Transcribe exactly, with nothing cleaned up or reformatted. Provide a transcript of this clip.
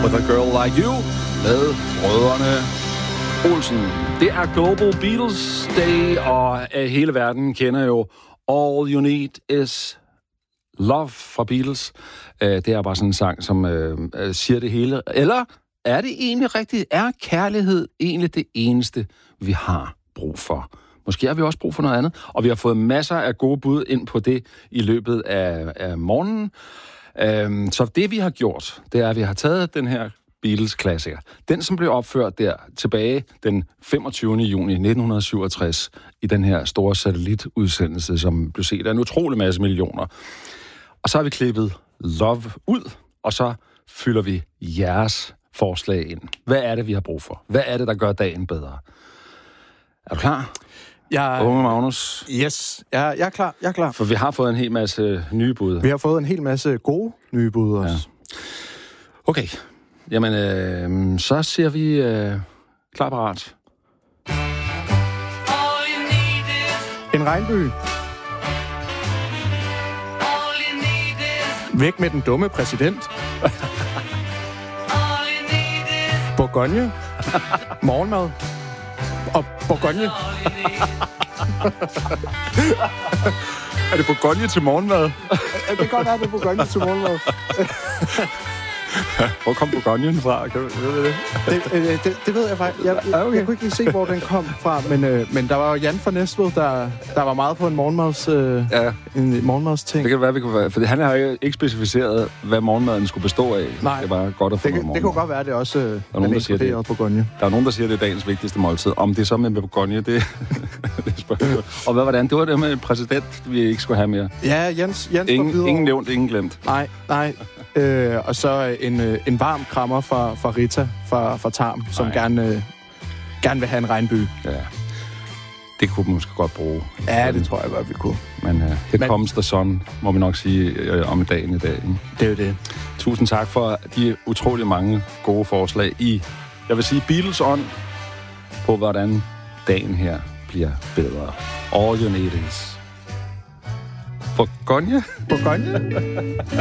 With a Girl Like You med brødrene Olsen. Det er Global Beatles Day, og hele verden kender jo All You Need Is Love fra Beatles. Det er bare sådan en sang, som øh, siger det hele. Eller er det egentlig rigtigt? Er kærlighed egentlig det eneste, vi har brug for? Måske har vi også brug for noget andet, og vi har fået masser af gode bud ind på det i løbet af, af morgenen. Øhm, så det, vi har gjort, det er, at vi har taget den her Beatles-klassiker. Den, som blev opført der tilbage den femogtyvende juni nitten syvogtres i den her store satellitudsendelse, som blev set af en utrolig masse millioner. Og så har vi klippet Love ud, og så fylder vi jeres forslag ind. Hvad er det, vi har brug for? Hvad er det, der gør dagen bedre? Er du klar? Jeg... Unge Magnus? Yes, jeg, jeg er klar, jeg er klar. For vi har fået en hel masse nye bud. Vi har fået en hel masse gode nye bud også. Ja. Okay. Jamen, øh, så ser vi øh, klar parat. En regnby. Væk med den dumme præsident. Bourgogne. Morgenmad. Og Bourgogne. Er det Bourgogne til morgenmad? Det kan godt være, det er Bourgogne til morgenmad. Hvor kom Bourgogne fra? Kan du vide det? Det, øh, det, det ved jeg faktisk. Jeg, jeg, okay. jeg kunne ikke lige se, hvor den kom fra, men, øh, men der var jo Jan fra Næstved, der, der var meget på en morgenmads, øh, ja. en morgenmadsting. Det kan være, vi kunne være, for han har jo ikke specificeret, hvad morgenmaden skulle bestå af. Nej. Det var godt at få det, noget det kunne godt være, det også øh, der er nogen, der siger det. Bourgogne. Der er nogen, der siger, det er dagens vigtigste måltid. Om det er så med Bourgogne, det, det er spørgsmålet. Og hvad var det? Det var det med en præsident, vi ikke skulle have mere. Ja, Jens, Jens ingen, ingen nævnt, ingen glemt. Nej, nej. Øh, og så en, en varm krammer fra, fra Rita fra, fra Tarm, som gerne, øh, gerne vil have en regnby. Ja. Det kunne man måske godt bruge. Ja, det tror jeg godt, vi kunne. Men uh, her Men, comes the sun, må vi nok sige øh, om dagen i dag. Ikke? Det er jo det. Tusind tak for de utrolig mange gode forslag i, jeg vil sige, Beatles ånd på, hvordan dagen her bliver bedre. All you need is Bourgogne. Bourgogne?